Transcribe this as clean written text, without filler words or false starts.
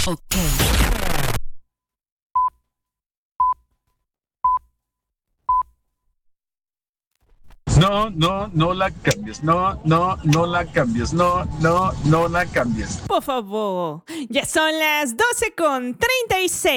Ok. No, no, no la cambies. No, no, no la cambies. No, no, no la cambies. Por favor, ya son las 12:36.